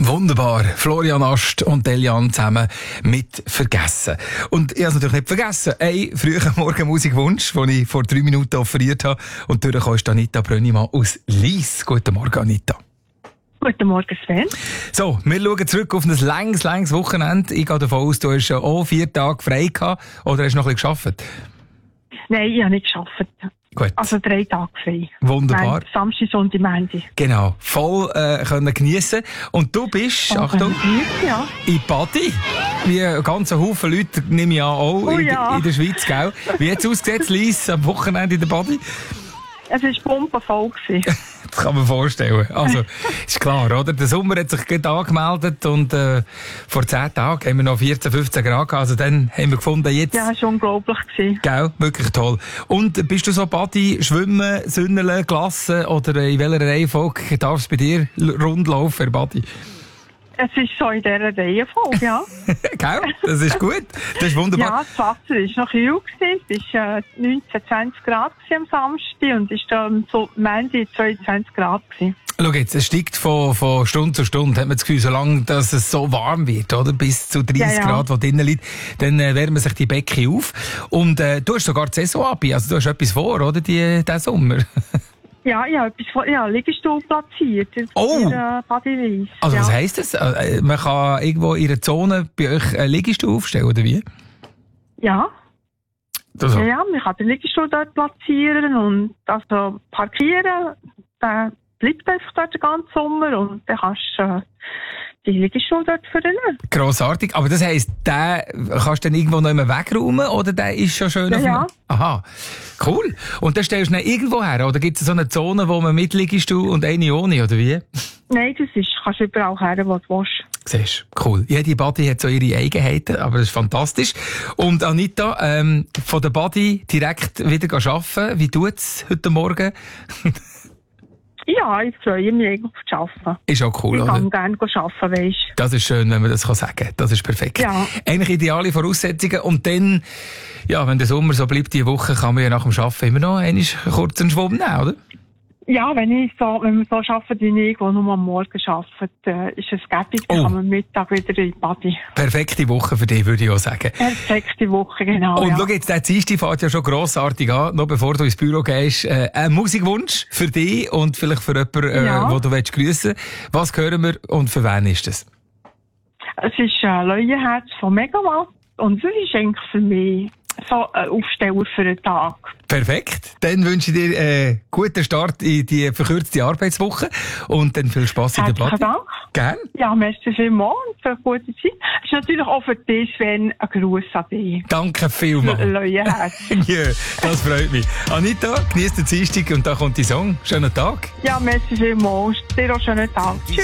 Wunderbar. Florian Ast und Delian zusammen mit «Vergessen». Und ich habe es natürlich nicht vergessen. Ein früher Morgenmusikwunsch, den ich vor 3 Minuten offeriert habe. Und durchgekommen ist Anita Brönnimann aus Lyss. Guten Morgen, Anita. Guten Morgen, Sven. So, wir schauen zurück auf ein langes Wochenende. Ich gehe davon aus, du hast ja auch 4 Tage frei gehabt. Oder hast du noch ein bisschen gearbeitet? Nein, ich habe nicht gearbeitet. Gut. Also 3 Tage frei. Wunderbar. Samstag, Sonntag, Montag. Genau. Voll können geniessen. Und du bist, Achtung, ja. in Badi. Wie ein ganzer Haufen Leute, nehme ich an, auch in der Schweiz, gell? Wie hat es ausgesehen, Lyss, am Wochenende in der Badi? Es war bombenvoll. Das kann man vorstellen. Also, ist klar, oder? Der Sommer hat sich gerade angemeldet und vor 10 Tagen haben wir noch 14, 15 Grad gehabt. Also dann haben wir gefunden, jetzt... Ja, es war unglaublich. Gell? Wirklich toll. Und bist du so Badi, Schwimmen, Sünneln, Glassen oder in welcher Reihenfolge darf es bei dir rundlaufen, Herr Badi? Es ist so in dieser Reihenfolge, ja. Gell? Das ist gut. Das ist wunderbar. Ja, das Wasser war noch kühl. Es war 19, 20 Grad am Samstag und es war am Montag 22 Grad. Schau jetzt, es steigt von Stunde zu Stunde, hat man das Gefühl, solange dass es so warm wird, oder? Bis zu 30 Grad, wo drinnen liegt, dann wärmen sich die Becken auf. Und du hast sogar die Saison ab, also du hast etwas vor, oder, diesen Sommer? Ja, ich habe etwas vor, Liegestuhl platziert. Oh! Badi Lyss. Also was heisst das? Man kann irgendwo in einer Zone bei euch einen Liegestuhl aufstellen, oder wie? Ja. Also. Ja, man kann den Liegestuhl dort platzieren und also parkieren. Dann bleibt einfach dort den ganzen Sommer und dann kannst du die Liegestuhl dort vernehmen. Grossartig. Aber das heisst, den kannst du dann irgendwo noch immer wegräumen oder der ist schon schön auf dem... Ja. Aha, cool. Und dann stellst du ihn irgendwo her? Oder gibt es so eine Zone, wo man mit Liegestuhl und eine ohne, oder wie? Nein, kannst du überall her, wo du willst. Siehst du, cool. Jede Badi hat so ihre Eigenheiten, aber das ist fantastisch. Und Anita, von der Badi direkt wieder arbeiten. Wie tut's heute Morgen? Ja, ich freue mich auf das Arbeiten. Ist auch cool, ich oder? kann gerne arbeiten, weisst du. Das ist schön, wenn man das sagen kann. Das ist perfekt. Ja. Eigentlich ideale Voraussetzungen. Und dann, ja, wenn der Sommer so bleibt, diese Woche, kann man ja nach dem Arbeiten immer noch einen kurzen Schwumm nehmen, oder? Ja, wenn wir so arbeiten wie ich, wo nur am Morgen arbeitet, ist es gäbig, dann kann man Mittag wieder in die Badi. Perfekte Woche für dich, würde ich auch sagen. Perfekte Woche, genau. Und schau jetzt, der Dienstag fängt ja schon grossartig an, noch bevor du ins Büro gehst. Ein Musikwunsch für dich und vielleicht für jemanden, den du grüssen willst. Was hören wir und für wen ist das? Es ist Leuenherz von Megawatt und es ist eigentlich für mich so ein Aufsteller für den Tag. Perfekt. Dann wünsche ich dir einen guten Start in die verkürzte Arbeitswoche und dann viel Spass in der Badi. Dank. Gern. Ja, merci vielmals für eine gute Zeit. Es ist natürlich auch für dich, Sven, ein Gruß an dich. Danke vielmals. Leuenherz. Ja, das freut mich. Anita, genieß den Dienstag und da kommt die Song. Schönen Tag. Ja, merci vielmals. Dir auch schönen Tag. Tschüss.